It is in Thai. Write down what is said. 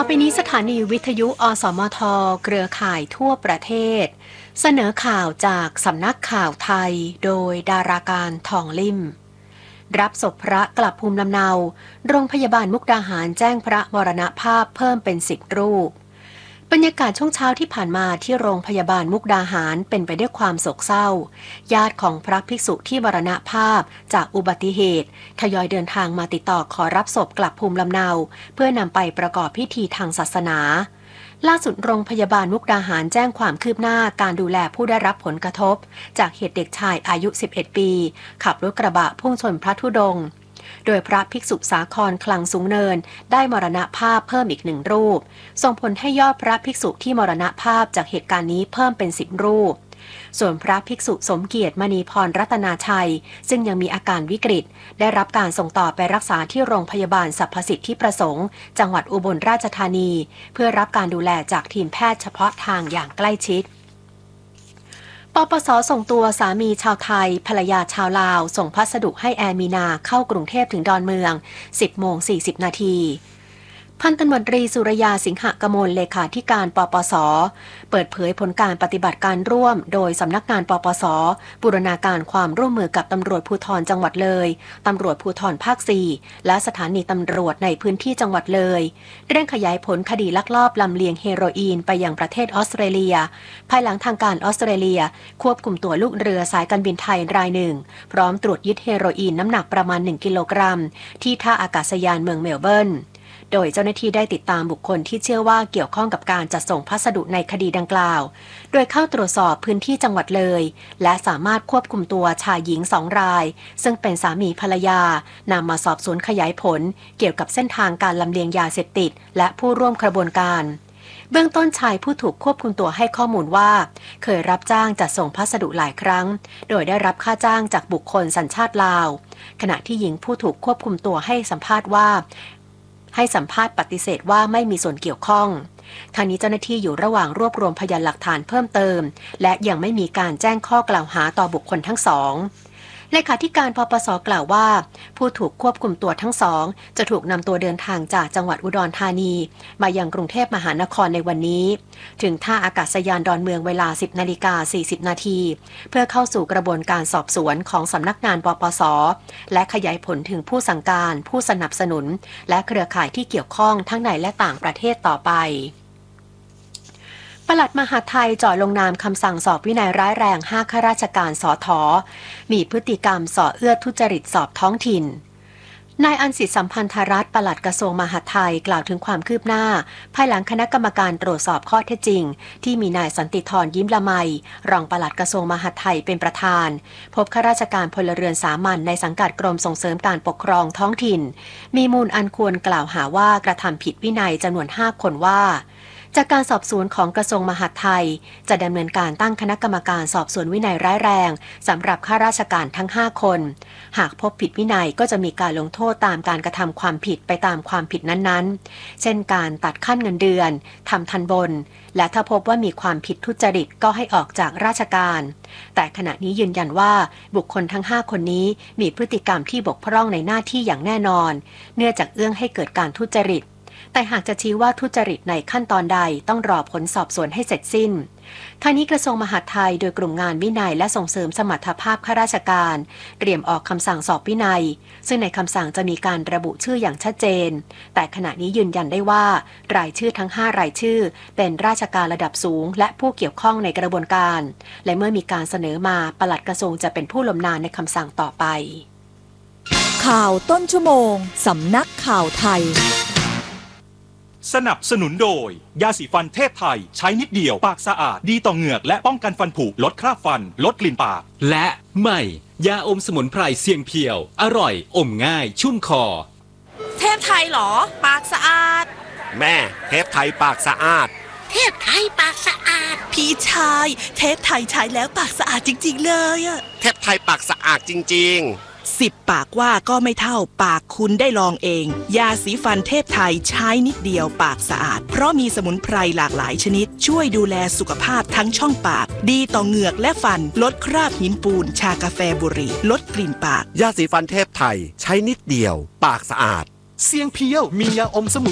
อไปนี้สถานีวิทยุอสมทเครือข่ายทั่วประเทศเสนอข่าวจากสำนักข่าวไทยโดยดาราการทองลิ่มรับศพพระกลับภูมิลำเนาโรงพยาบาลมุกดาหารแจ้งพระมรณภาพเพิ่มเป็น10 รูปบรรยากาศช่วงเช้าที่ผ่านมาที่โรงพยาบาลมุกดาหารเป็นไปด้วยความโศกเศร้าญาติของพระภิกษุที่มรณภาพจากอุบัติเหตุทยอยเดินทางมาติดต่อขอรับศพกลับภูมิลำเนาเพื่อนำไปประกอบพิธีทางศาสนาล่าสุดโรงพยาบาลมุกดาหารแจ้งความคืบหน้าการดูแลผู้ได้รับผลกระทบจากเหตุเด็กชายอายุ11 ปีขับรถกระบะพุ่งชนพระธุดงค์โดยพระภิกษุสาครคลังสูงเนินได้มรณภาพเพิ่มอีก1 รูปส่งผลให้ยอดพระภิกษุที่มรณภาพจากเหตุการณ์นี้เพิ่มเป็น10 รูปส่วนพระภิกษุสมเกียรติมณีพรรัตนาชัยซึ่งยังมีอาการวิกฤตได้รับการส่งต่อไปรักษาที่โรงพยาบาลสรรพสิทธิประสงค์จังหวัดอุบลราชธานีเพื่อรับการดูแลจากทีมแพทย์เฉพาะทางอย่างใกล้ชิดปปส.ส่งตัวสามีชาวไทยภรรยาชาวลาวส่งพัสดุให้แอนมีนาเข้ากรุงเทพถึงดอนเมือง 10:40 นาทีพันตำรวจตรีสุรยาสิงหกมลเลขาธิการปปส.เปิดเผยผลการปฏิบัติการร่วมโดยสำนักงานปปส.บูรณาการความร่วมมือกับตำรวจภูธรจังหวัดเลยตำรวจภูธรภาค 4และสถานีตำรวจในพื้นที่จังหวัดเลยเร่งขยายผลคดีลักลอบลำเลียงเฮโรอีนไปยังประเทศออสเตรเลียภายหลังทางการออสเตรเลียควบคุมตัวลูกเรือสายการบินไทยรายหนึ่งพร้อมตรวจยึดเฮโรอีนน้ำหนักประมาณ1 กิโลกรัมที่ท่าอากาศยานเมืองเมลเบิร์นโดยเจ้าหน้าที่ได้ติดตามบุคคลที่เชื่อว่าเกี่ยวข้องกับการจัดส่งพัสดุในคดีดังกล่าวโดยเข้าตรวจสอบพื้นที่จังหวัดเลยและสามารถควบคุมตัวชายหญิง2 รายซึ่งเป็นสามีภรรยานำมาสอบสวนขยายผลเกี่ยวกับเส้นทางการลำเลียงยาเสพติดและผู้ร่วมกระบวนการเบื้องต้นชายผู้ถูกควบคุมตัวให้ข้อมูลว่าเคยรับจ้างจัดส่งพัสดุหลายครั้งโดยได้รับค่าจ้างจากบุคคลสัญชาติลาวขณะที่หญิงผู้ถูกควบคุมตัวให้สัมภาษณ์ปฏิเสธว่าไม่มีส่วนเกี่ยวข้องทางนี้เจ้าหน้าที่อยู่ระหว่างรวบรวมพยานหลักฐานเพิ่มเติมและยังไม่มีการแจ้งข้อกล่าวหาต่อบุคคลทั้งสองเลขาธิการปปส.กล่าวว่าผู้ถูกควบคุมตัวทั้งสองจะถูกนำตัวเดินทางจากจังหวัดอุดรธานีมายังกรุงเทพมหานครในวันนี้ถึงท่าอากาศยานดอนเมืองเวลา 10:40 นาทีเพื่อเข้าสู่กระบวนการสอบสวนของสำนักงานปปส.และขยายผลถึงผู้สั่งการผู้สนับสนุนและเครือข่ายที่เกี่ยวข้องทั้งในและต่างประเทศต่อไปปลัดมหาดไทยจ่อลงนามคำสั่งสอบวินัยร้ายแรง5 ข้าราชการสท.มีพฤติกรรมส่อเอื้อทุจริตสอบท้องถิ่นนายอันสิทธิสัมพันธรัตน์ปลัดกระทรวงมหาดไทยกล่าวถึงความคืบหน้าภายหลังคณะกรรมการตรวจสอบข้อเท็จจริงที่มีนายสันติธรยิ้มละไมรองปลัดกระทรวงมหาดไทยเป็นประธานพบข้าราชการพลเรือนสามัญในสังกัดกรมส่งเสริมการปกครองท้องถิ่นมีมูลอันควรกล่าวหาว่ากระทำผิดวินัยจำนวน5 คนว่าจากการสอบสวนของกระทรวงมหาดไทยจะดำเนินการตั้งคณะกรรมการสอบสวนวินัยร้ายแรงสำหรับข้าราชการทั้ง5 คนหากพบผิดวินัยก็จะมีการลงโทษตามการกระทำความผิดไปตามความผิดนั้นๆเช่นการตัดขั้นเงินเดือนทำทันบนและถ้าพบว่ามีความผิดทุจริตก็ให้ออกจากราชการแต่ขณะนี้ยืนยันว่าบุคคลทั้ง5 คนนี้มีพฤติกรรมที่บกพร่องในหน้าที่อย่างแน่นอนเนื่องจากเอื้อให้เกิดการทุจริตแต่หากจะชี้ว่าทุจริตในขั้นตอนใดต้องรอผลสอบสวนให้เสร็จสิ้นทางนี้กระทรวงมหาดไทยโดยกลุ่มงานวินัยและส่งเสริมสมรรถภาพข้าราชการเตรียมออกคำสั่งสอบวินัยซึ่งในคำสั่งจะมีการระบุชื่ออย่างชัดเจนแต่ขณะนี้ยืนยันได้ว่ารายชื่อทั้ง5 รายชื่อเป็นราชการระดับสูงและผู้เกี่ยวข้องในกระบวนการและเมื่อมีการเสนอมาปลัดกระทรวงจะเป็นผู้ลงนามในคำสั่งต่อไปข่าวต้นชั่วโมงสำนักข่าวไทยสนับสนุนโดยยาสีฟันเทพไทยใช้นิดเดียวปากสะอาดดีต่อเหงือกและป้องกันฟันผุลดคราบฟันลดกลิ่นปากและใหม่ยาอมสมุนไพรเสียงเพียวอร่อยอมง่ายชุ่มคอเทพไทยเหรอปากสะอาดแม่เทพไทยปากสะอาดเทพไทยปากสะอาดพี่ชายเทพไทยใช้แล้วปากสะอาดจริงๆเลยอะเทพไทยปากสะอาดจริงๆ 10 ปากว่าก็ไม่เท่าปากคุณได้ลองเองยาสีฟันเทพไทยใช้นิดเดียวปากสะอาดเพราะมีสมุนไพรหลากหลายชนิดช่วยดูแลสุขภาพทั้งช่องปากดีต่อเหงือกและฟันลดคราบหินปูนชากาแฟบุหรี่ลดกลิ่นปากยาสีฟันเทพไทยใช้นิดเดียวปากสะอาดเสียงเพียวมียาอมสมุน